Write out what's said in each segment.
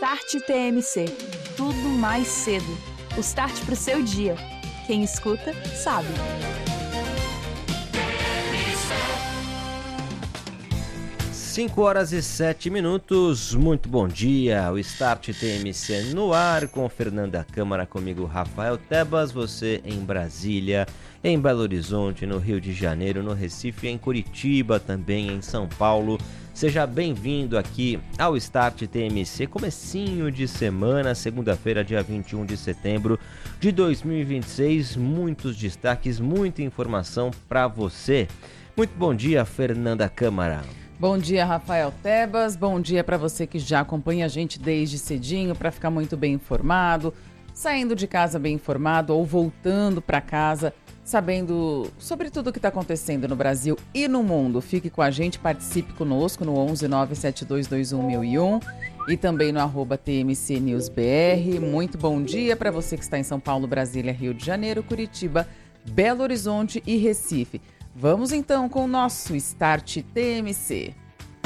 Start TMC. Tudo mais cedo. O start para o seu dia. Quem escuta, sabe. Cinco horas e 7 minutos. Muito bom dia. O Start TMC no ar com Fernanda Câmara, comigo Rafael Tebas. Você em Brasília, em Belo Horizonte, no Rio de Janeiro, no Recife, em Curitiba, também em São Paulo. Seja bem-vindo aqui ao Start TMC, comecinho de semana, segunda-feira, dia 21 de setembro de 2026. Muitos destaques, muita informação para você. Muito bom dia, Fernanda Câmara. Bom dia, Rafael Tebas. Bom dia para você que já acompanha a gente desde cedinho para ficar muito bem informado, saindo de casa bem informado ou voltando para casa sabendo sobre tudo o que está acontecendo no Brasil e no mundo. Fique com a gente, participe conosco no 11 97221 1001 e também no @TMC News BR. Muito bom dia para você que está em São Paulo, Brasília, Rio de Janeiro, Curitiba, Belo Horizonte e Recife. Vamos então com o nosso Start TMC.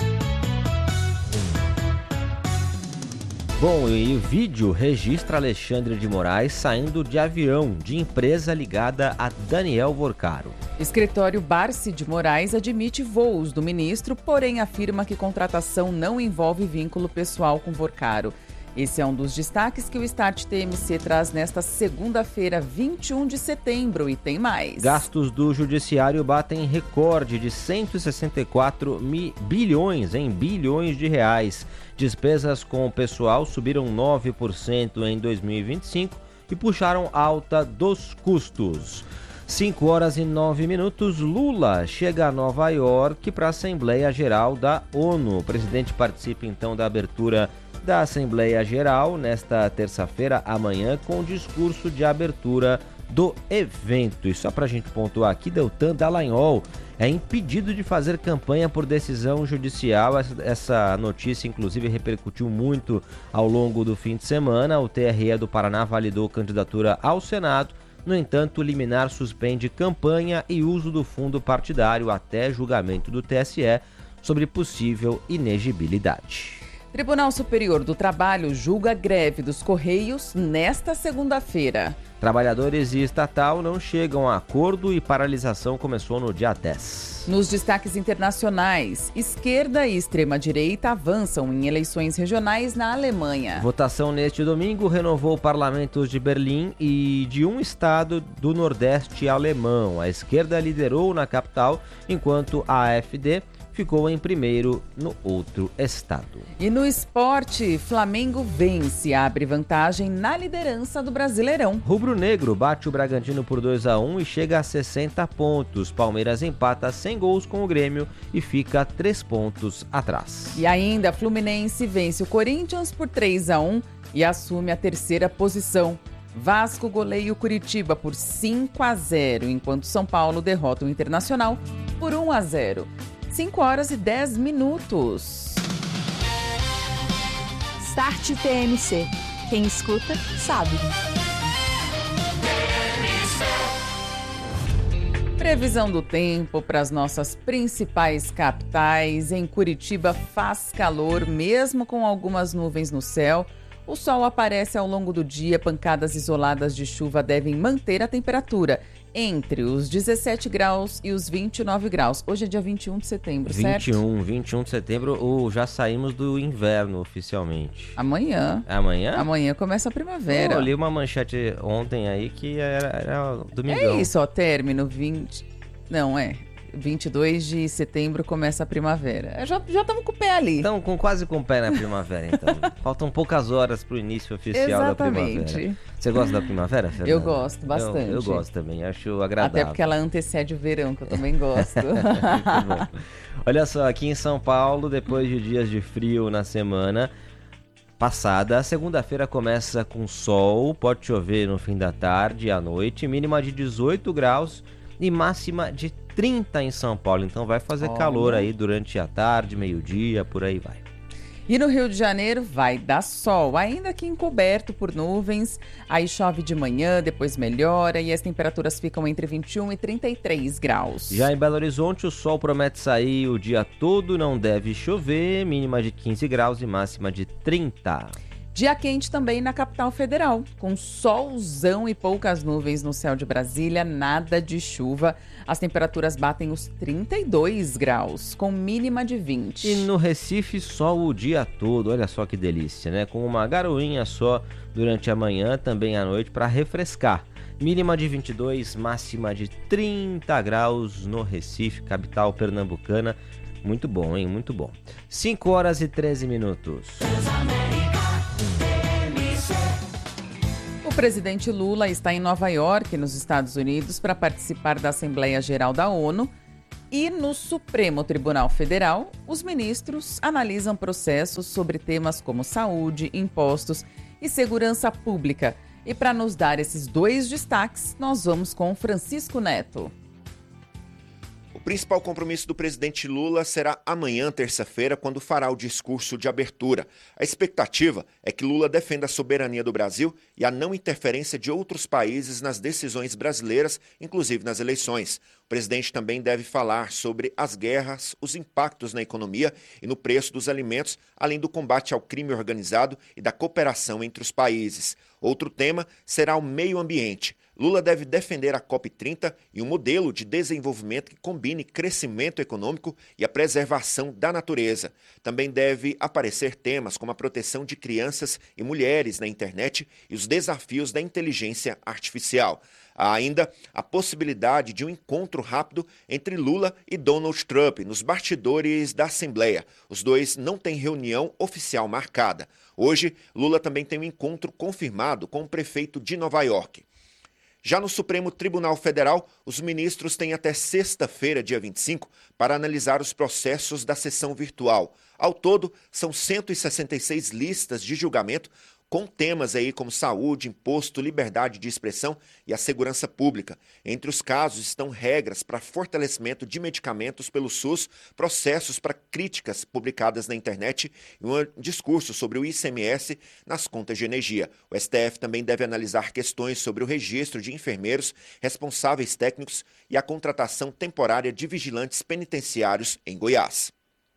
Bom, e o vídeo registra Alexandre de Moraes saindo de avião de empresa ligada a Daniel Vorcaro. Escritório Barsi de Moraes admite voos do ministro, porém afirma que contratação não envolve vínculo pessoal com Vorcaro. Esse é um dos destaques que o Start TMC traz nesta segunda-feira, 21 de setembro, e tem mais. Gastos do judiciário batem recorde de 164 bilhões de reais. Despesas com o pessoal subiram 9% em 2025 e puxaram alta dos custos. 5 horas e 9 minutos, Lula chega a Nova York para a Assembleia Geral da ONU. O presidente participa então da abertura da Assembleia Geral nesta terça-feira, amanhã, com o discurso de abertura do evento. E só para a gente pontuar aqui, Deltan Dallagnol é impedido de fazer campanha por decisão judicial. Essa notícia, inclusive, repercutiu muito ao longo do fim de semana. O TRE do Paraná validou candidatura ao Senado. No entanto, o liminar suspende campanha e uso do fundo partidário até julgamento do TSE sobre possível inegibilidade. Tribunal Superior do Trabalho julga a greve dos Correios nesta segunda-feira. Trabalhadores e estatal não chegam a acordo e paralisação começou no dia 10. Nos destaques internacionais, esquerda e extrema-direita avançam em eleições regionais na Alemanha. Votação neste domingo renovou parlamentos de Berlim e de um estado do Nordeste alemão. A esquerda liderou na capital, enquanto a AfD ficou em primeiro no outro estado. E no esporte, Flamengo vence, abre vantagem na liderança do Brasileirão. Rubro-negro bate o Bragantino por 2-1 e chega a 60 pontos. Palmeiras empata sem gols com o Grêmio e fica 3 pontos atrás. E ainda, Fluminense vence o Corinthians por 3-1 e assume a terceira posição. Vasco goleia o Curitiba por 5-0, enquanto São Paulo derrota o Internacional por 1-0. 5 horas e 10 minutos. Start TMC. Quem escuta, sabe. Previsão do tempo para as nossas principais capitais. Em Curitiba faz calor, mesmo com algumas nuvens no céu. O sol aparece ao longo do dia, pancadas isoladas de chuva devem manter a temperatura entre os 17 graus e os 29 graus. Hoje é dia 21 de setembro, certo? 21 de setembro, já saímos do inverno oficialmente. Amanhã. Amanhã? Amanhã começa a primavera. Eu li uma manchete ontem aí que era domingão. É isso, ó, término 22 de setembro começa a primavera. Já estamos com o pé ali. Então, quase com o pé na primavera, então. Faltam poucas horas para o início oficial da primavera. Você gosta da primavera, Fernanda? Eu gosto bastante. Eu gosto também, acho agradável. Até porque ela antecede o verão, que eu também gosto. Muito bom. Olha só, aqui em São Paulo, depois de dias de frio na semana passada, a segunda-feira começa com sol, pode chover no fim da tarde e à noite, mínima de 18 graus e máxima de 30 em São Paulo. Então vai fazer calor aí durante a tarde, meio-dia, por aí vai. E no Rio de Janeiro vai dar sol, ainda que encoberto por nuvens. Aí chove de manhã, depois melhora e as temperaturas ficam entre 21 e 33 graus. Já em Belo Horizonte, o sol promete sair o dia todo, não deve chover, mínima de 15 graus e máxima de 30. Dia quente também na capital federal, com solzão e poucas nuvens no céu de Brasília, nada de chuva. As temperaturas batem os 32 graus, com mínima de 20. E no Recife, sol o dia todo, olha só que delícia, né? Com uma garoinha só durante a manhã, também à noite, para refrescar. Mínima de 22, máxima de 30 graus no Recife, capital pernambucana. Muito bom, hein? Muito bom. 5 horas e 13 minutos. O presidente Lula está em Nova York, nos Estados Unidos, para participar da Assembleia Geral da ONU. E no Supremo Tribunal Federal, os ministros analisam processos sobre temas como saúde, impostos e segurança pública. E para nos dar esses dois destaques, nós vamos com Francisco Neto. O principal compromisso do presidente Lula será amanhã, terça-feira, quando fará o discurso de abertura. A expectativa é que Lula defenda a soberania do Brasil e a não interferência de outros países nas decisões brasileiras, inclusive nas eleições. O presidente também deve falar sobre as guerras, os impactos na economia e no preço dos alimentos, além do combate ao crime organizado e da cooperação entre os países. Outro tema será o meio ambiente. Lula deve defender a COP30 e um modelo de desenvolvimento que combine crescimento econômico e a preservação da natureza. Também deve aparecer temas como a proteção de crianças e mulheres na internet e os desafios da inteligência artificial. Há ainda a possibilidade de um encontro rápido entre Lula e Donald Trump nos bastidores da Assembleia. Os dois não têm reunião oficial marcada. Hoje, Lula também tem um encontro confirmado com o prefeito de Nova York. Já no Supremo Tribunal Federal, os ministros têm até sexta-feira, dia 25, para analisar os processos da sessão virtual. Ao todo, são 166 listas de julgamento com temas aí como saúde, imposto, liberdade de expressão e a segurança pública. Entre os casos estão regras para fortalecimento de medicamentos pelo SUS, processos para críticas publicadas na internet e um discurso sobre o ICMS nas contas de energia. O STF também deve analisar questões sobre o registro de enfermeiros, responsáveis técnicos e a contratação temporária de vigilantes penitenciários em Goiás.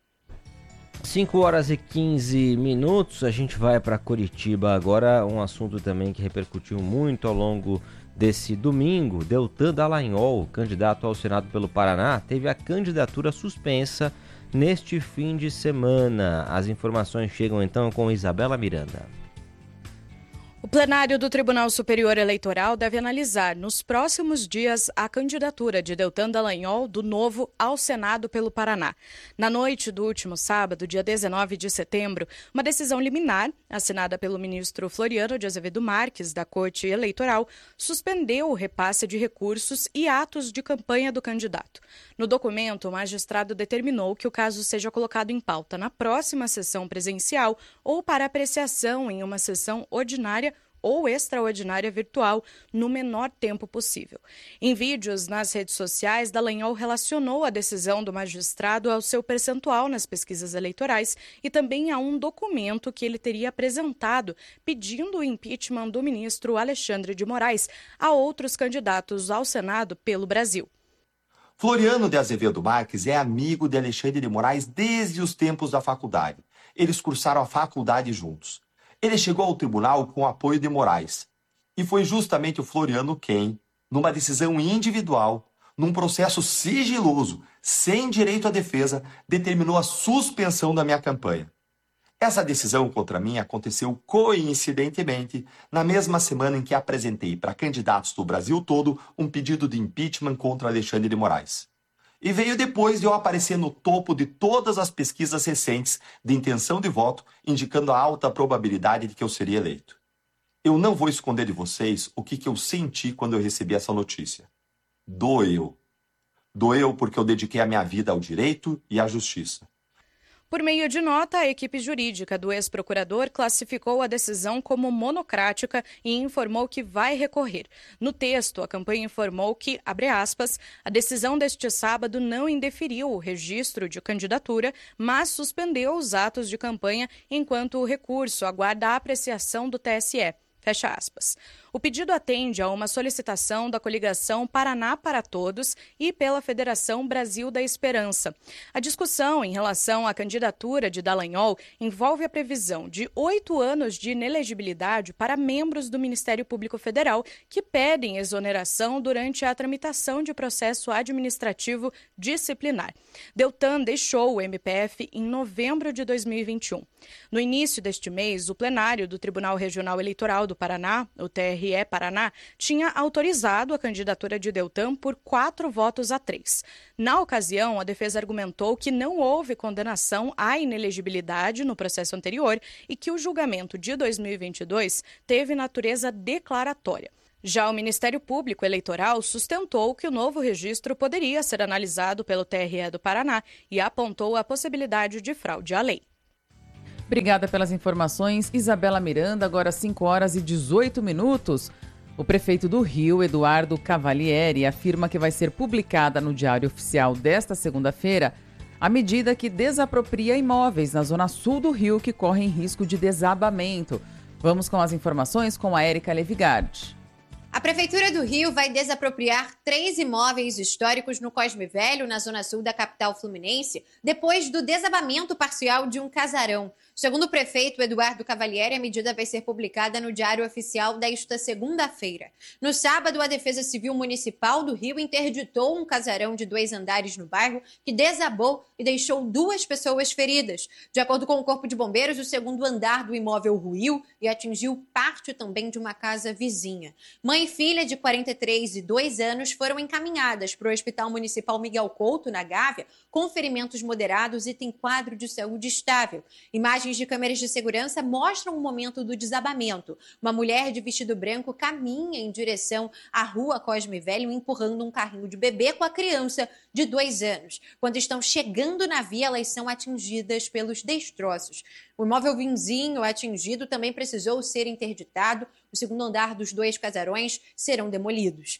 5 horas e 15 minutos, a gente vai para Curitiba agora, um assunto também que repercutiu muito ao longo desse domingo. Deltan Dallagnol, candidato ao Senado pelo Paraná, teve a candidatura suspensa neste fim de semana. As informações chegam então com Isabela Miranda. O plenário do Tribunal Superior Eleitoral deve analisar nos próximos dias a candidatura de Deltan Dallagnol do Novo ao Senado pelo Paraná. Na noite do último sábado, dia 19 de setembro, uma decisão liminar, assinada pelo ministro Floriano de Azevedo Marques, da Corte Eleitoral, suspendeu o repasse de recursos e atos de campanha do candidato. No documento, o magistrado determinou que o caso seja colocado em pauta na próxima sessão presencial ou para apreciação em uma sessão ordinária ou extraordinária virtual no menor tempo possível. Em vídeos nas redes sociais, Dallagnol relacionou a decisão do magistrado ao seu percentual nas pesquisas eleitorais e também a um documento que ele teria apresentado pedindo o impeachment do ministro Alexandre de Moraes a outros candidatos ao Senado pelo Brasil. Floriano de Azevedo Marques é amigo de Alexandre de Moraes desde os tempos da faculdade. Eles cursaram a faculdade juntos. Ele chegou ao tribunal com o apoio de Moraes. E foi justamente o Floriano quem, numa decisão individual, num processo sigiloso, sem direito à defesa, determinou a suspensão da minha campanha. Essa decisão contra mim aconteceu coincidentemente na mesma semana em que apresentei para candidatos do Brasil todo um pedido de impeachment contra Alexandre de Moraes. E veio depois de eu aparecer no topo de todas as pesquisas recentes de intenção de voto, indicando a alta probabilidade de que eu seria eleito. Eu não vou esconder de vocês o que eu senti quando eu recebi essa notícia. Doeu. Doeu porque eu dediquei a minha vida ao direito e à justiça. Por meio de nota, a equipe jurídica do ex-procurador classificou a decisão como monocrática e informou que vai recorrer. No texto, a campanha informou que, abre aspas, a decisão deste sábado não indeferiu o registro de candidatura, mas suspendeu os atos de campanha enquanto o recurso aguarda a apreciação do TSE. Fecha aspas. O pedido atende a uma solicitação da coligação Paraná para Todos e pela Federação Brasil da Esperança. A discussão em relação à candidatura de Dallagnol envolve a previsão de 8 anos de inelegibilidade para membros do Ministério Público Federal que pedem exoneração durante a tramitação de processo administrativo disciplinar. Deltan deixou o MPF em novembro de 2021. No início deste mês, o plenário do Tribunal Regional Eleitoral do Paraná, o TRE Paraná, tinha autorizado a candidatura de Deltan por 4-3. Na ocasião, a defesa argumentou que não houve condenação à inelegibilidade no processo anterior e que o julgamento de 2022 teve natureza declaratória. Já o Ministério Público Eleitoral sustentou que o novo registro poderia ser analisado pelo TRE do Paraná e apontou a possibilidade de fraude à lei. Obrigada pelas informações, Isabela Miranda. Agora 5h18. O prefeito do Rio, Eduardo Cavalieri, afirma que vai ser publicada no Diário Oficial desta segunda-feira a medida que desapropria imóveis na zona sul do Rio que correm risco de desabamento. Vamos com as informações com a Érica Levigard. A Prefeitura do Rio vai desapropriar 3 imóveis históricos no Cosme Velho, na zona sul da capital fluminense, depois do desabamento parcial de um casarão. Segundo o prefeito Eduardo Cavalieri, a medida vai ser publicada no Diário Oficial desta segunda-feira. No sábado, a Defesa Civil Municipal do Rio interditou um casarão de 2 andares no bairro que desabou e deixou 2 pessoas feridas. De acordo com o Corpo de Bombeiros, o segundo andar do imóvel ruiu e atingiu parte também de uma casa vizinha. Mãe e filha de 43 e 2 anos foram encaminhadas para o Hospital Municipal Miguel Couto, na Gávea, com ferimentos moderados e tem quadro de saúde estável. Imagens de câmeras de segurança mostram o momento do desabamento. Uma mulher de vestido branco caminha em direção à rua Cosme Velho, empurrando um carrinho de bebê com a criança de 2 anos. Quando estão chegando na via, elas são atingidas pelos destroços. O imóvel vizinho atingido também precisou ser interditado. O segundo andar dos 2 casarões serão demolidos.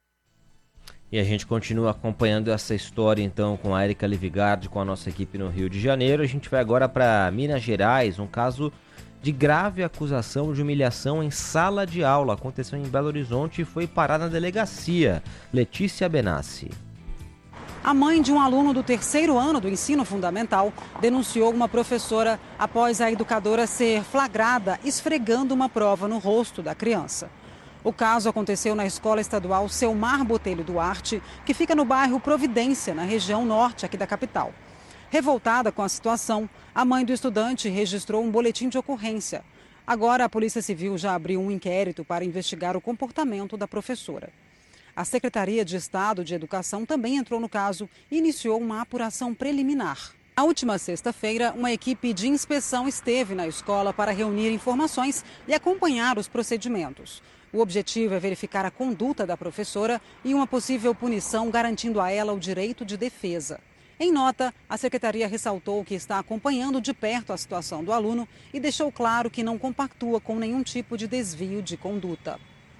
E a gente continua acompanhando essa história então com a Érica Levigard, com a nossa equipe no Rio de Janeiro. A gente vai agora para Minas Gerais, um caso de grave acusação de humilhação em sala de aula. Aconteceu em Belo Horizonte e foi parar na delegacia. Letícia Benassi. A mãe de um aluno do 3º ano do ensino fundamental denunciou uma professora após a educadora ser flagrada esfregando uma prova no rosto da criança. O caso aconteceu na Escola Estadual Selmar Botelho Duarte, que fica no bairro Providência, na região norte aqui da capital. Revoltada com a situação, a mãe do estudante registrou um boletim de ocorrência. Agora, a Polícia Civil já abriu um inquérito para investigar o comportamento da professora. A Secretaria de Estado de Educação também entrou no caso e iniciou uma apuração preliminar. Na última sexta-feira, uma equipe de inspeção esteve na escola para reunir informações e acompanhar os procedimentos. O objetivo é verificar a conduta da professora e uma possível punição, garantindo a ela o direito de defesa. Em nota, a secretaria ressaltou que está acompanhando de perto a situação do aluno e deixou claro que não compactua com nenhum tipo de desvio de conduta.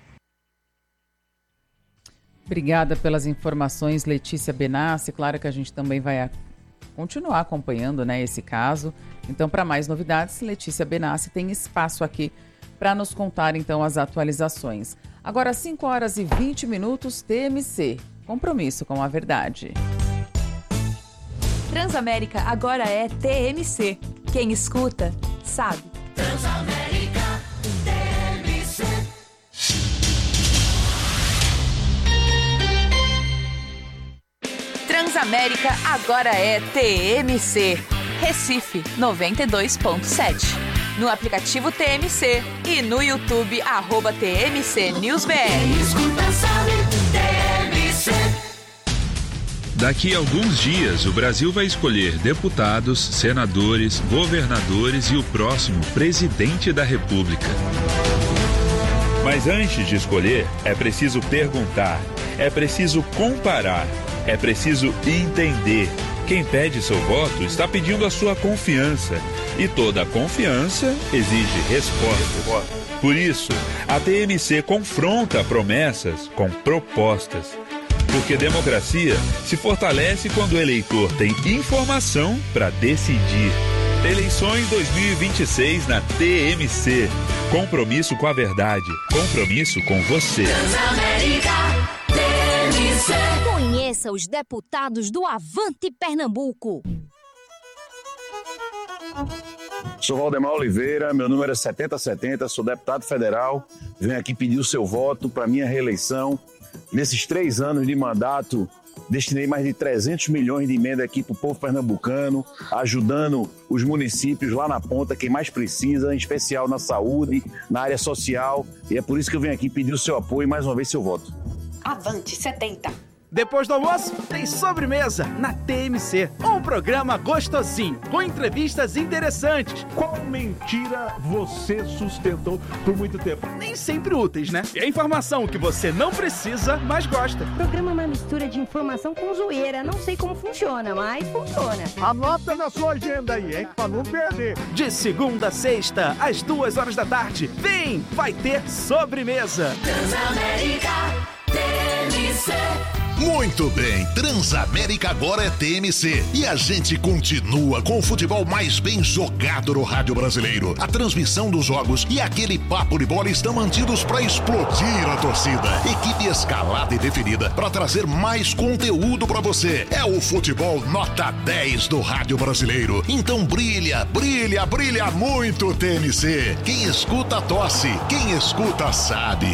Obrigada pelas informações, Letícia Benassi. Claro que a gente também vai continuar acompanhando, esse caso. Então, para mais novidades, Letícia Benassi tem espaço aqui para nos contar, então, as atualizações. Agora, 5h20, TMC. Compromisso com a verdade. Transamérica agora é TMC. Quem escuta, sabe. Transamérica, TMC. Transamérica agora é TMC. Recife 92.7. No aplicativo TMC e no YouTube, @TMC NewsBR. Escuta, sabe, TMC. Daqui a alguns dias, o Brasil vai escolher deputados, senadores, governadores e o próximo presidente da República. Mas antes de escolher, é preciso perguntar, é preciso comparar, é preciso entender. Quem pede seu voto está pedindo a sua confiança. E toda confiança exige resposta. Por isso, a TMC confronta promessas com propostas. Porque democracia se fortalece quando o eleitor tem informação para decidir. Eleições 2026 na TMC. Compromisso com a verdade. Compromisso com você. Transamérica TMC. Conheça os deputados do Avante Pernambuco. Sou Valdemar Oliveira, meu número é 7070, sou deputado federal. Venho aqui pedir o seu voto para minha reeleição. Nesses 3 anos de mandato, destinei mais de 300 milhões de emenda aqui para o povo pernambucano, ajudando os municípios lá na ponta, quem mais precisa, em especial na saúde, na área social. E é por isso que eu venho aqui pedir o seu apoio e mais uma vez seu voto. Avante 70. Depois do almoço, tem sobremesa na TMC. Um programa gostosinho, com entrevistas interessantes. Qual mentira você sustentou por muito tempo? Nem sempre úteis, né? E a informação que você não precisa, mas gosta. O programa é uma mistura de informação com zoeira. Não sei como funciona, mas funciona. Anota na sua agenda aí, hein? Pra não perder. De segunda a sexta, às 2h da tarde. Vem, vai ter sobremesa. Transamérica TMC. Muito bem, Transamérica agora é TMC e a gente continua com o futebol mais bem jogado no rádio brasileiro. A transmissão dos jogos e aquele papo de bola estão mantidos para explodir a torcida. Equipe escalada e definida para trazer mais conteúdo para você. É o futebol nota 10 do rádio brasileiro. Então brilha, brilha, brilha muito TMC. Quem escuta tosse, quem escuta sabe.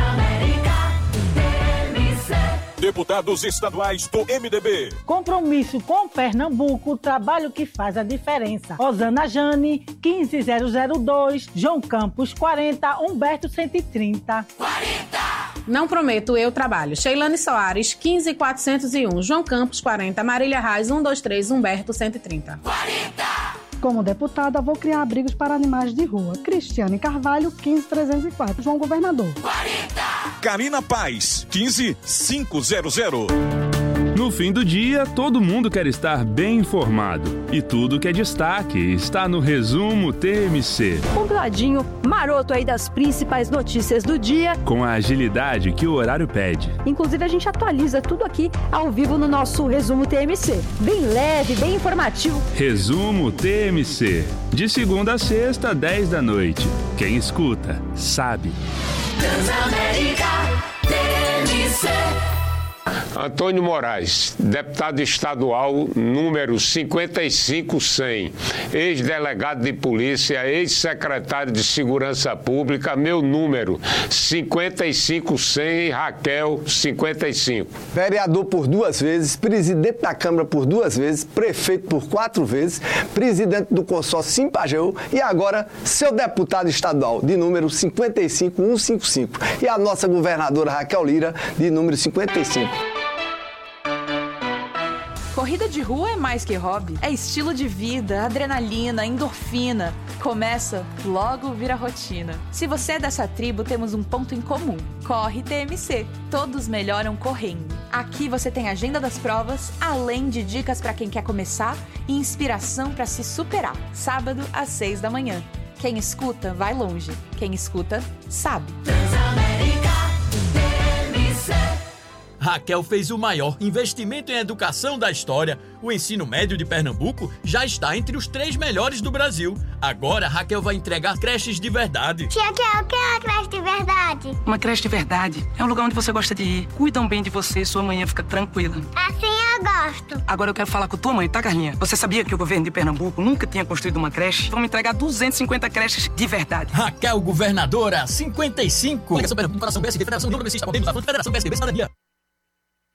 Deputados estaduais do MDB. Compromisso com Pernambuco, trabalho que faz a diferença. Rosana Jane, 15002, João Campos, 40, Humberto 130. 40! Não prometo, eu trabalho. Sheilane Soares, 15401, João Campos, 40, Marília Reis, 123, Humberto 130. 40! Como deputada, vou criar abrigos para animais de rua. Cristiane Carvalho, 15304, João Governador. 40! Karina Paz, 15500. No fim do dia, todo mundo quer estar bem informado. E tudo que é destaque está no Resumo TMC. Compladinho, maroto aí das principais notícias do dia. Com a agilidade que o horário pede. Inclusive, a gente atualiza tudo aqui ao vivo no nosso Resumo TMC. Bem leve, bem informativo. Resumo TMC. De segunda a sexta, 10 da noite. Quem escuta, sabe. Transamérica TMC. Antônio Moraes, deputado estadual número 55100, ex-delegado de polícia, ex-secretário de segurança pública, meu número 55100, Raquel 55. Vereador por 2 vezes, presidente da Câmara por 2 vezes, prefeito por 4 vezes, presidente do consórcio Simpageu e agora seu deputado estadual de número 55155 e a nossa governadora Raquel Lira de número 55. Corrida de rua é mais que hobby. É estilo de vida, adrenalina, endorfina. Começa, logo vira rotina. Se você é dessa tribo, temos um ponto em comum. Corre TMC. Todos melhoram correndo. Aqui você tem a agenda das provas, além de dicas para quem quer começar e inspiração para se superar. Sábado, às 6 da manhã. Quem escuta, vai longe. Quem escuta, sabe. Transamérica TMC. Raquel fez o maior investimento em educação da história. O ensino médio de Pernambuco já está entre os 3 melhores do Brasil. Agora, Raquel vai entregar creches de verdade. Tia Kel, o que é uma creche de verdade? Uma creche de verdade é um lugar onde você gosta de ir. Cuidam bem de você e sua manhã fica tranquila. Assim eu gosto. Agora eu quero falar com tua mãe, tá, Carlinha? Você sabia que o governo de Pernambuco nunca tinha construído uma creche? Vamos entregar 250 creches de verdade. Raquel, governadora, 55. Ligação Pernambuco, Coração PSD, Federação Progressista, Podemos, da Federação PSDB, Cidadania.